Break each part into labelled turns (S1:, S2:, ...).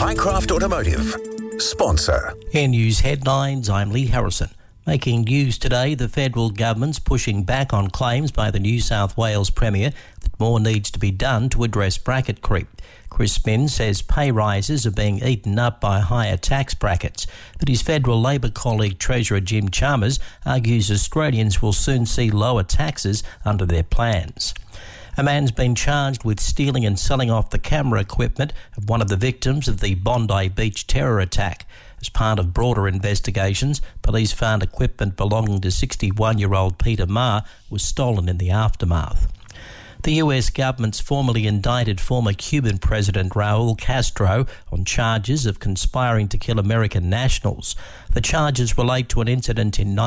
S1: Highcraft Automotive, sponsor.
S2: In news headlines, I'm Lee Harrison. Making news today, the federal government's pushing back on claims by the New South Wales Premier that more needs to be done to address bracket creep. Chris Minns says pay rises are being eaten up by higher tax brackets, but his federal Labor colleague Treasurer Jim Chalmers argues Australians will soon see lower taxes under their plans. A man's been charged with stealing and selling off the camera equipment of one of the victims of the Bondi Beach terror attack. As part of broader investigations, police found equipment belonging to 61-year-old Peter Ma was stolen in the aftermath. The US government's formally indicted former Cuban President Raul Castro on charges of conspiring to kill American nationals. The charges relate to an incident in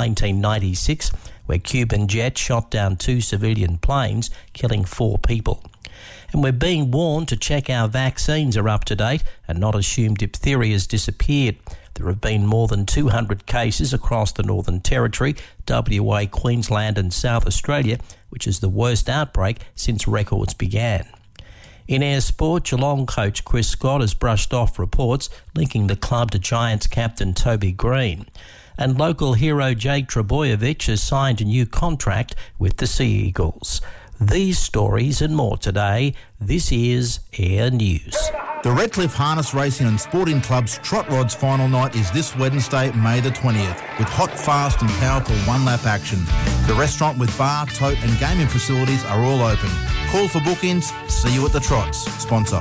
S2: 1996 where Cuban jets shot down 2 civilian planes, killing 4 people. And we're being warned to check our vaccines are up to date and not assume diphtheria has disappeared. There have been more than 200 cases across the Northern Territory, WA, Queensland and South Australia, which is the worst outbreak since records began. In air sport, Geelong coach Chris Scott has brushed off reports linking the club to Giants captain Toby Green. And local hero Jake Trebojevic has signed a new contract with the Sea Eagles. These stories and more today. This is Air News.
S3: The Redcliffe Harness Racing and Sporting Club's Trot Rods final night is this Wednesday, May the 20th, with hot, fast and powerful one-lap action. The restaurant with bar, tote and gaming facilities are all open. Call for bookings. See you at the Trots. Sponsor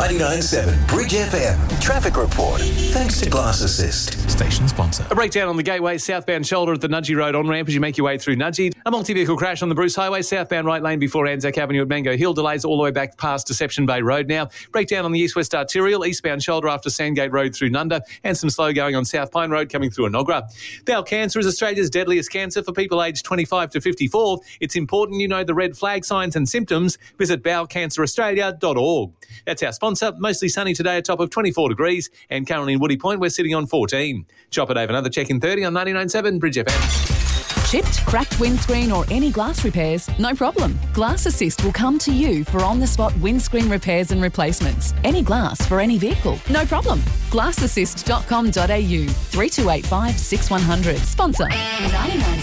S1: 99.7 Bridge FM. Traffic report. Thanks to Glass Assist.
S4: Station sponsor.
S5: A breakdown on the Gateway southbound shoulder at the Nudgee Road on-ramp as you make your way through Nudgee. A multi-vehicle crash on the Bruce Highway southbound right lane before Anzac Avenue at Mango Hill. Delays all the way back past Deception Bay Road now. Breakdown on the east-west arterial, eastbound shoulder after Sandgate Road through Nunda, and some slow going on South Pine Road coming through Enoggera. Bowel cancer is Australia's deadliest cancer for people aged 25 to 54. It's important you know the red flag signs and symptoms. Visit bowelcanceraustralia.org. That's our sponsor. Mostly sunny today, a top of 24 degrees, and currently in Woody Point we're sitting on 14. Chop it over another check in 30 on 99.7 Bridge FM.
S6: Chipped, cracked windscreen or any glass repairs? No problem. Glass Assist will come to you for on-the-spot windscreen repairs and replacements. Any glass for any vehicle? No problem. Glassassist.com.au 3285 6100. Sponsor 99.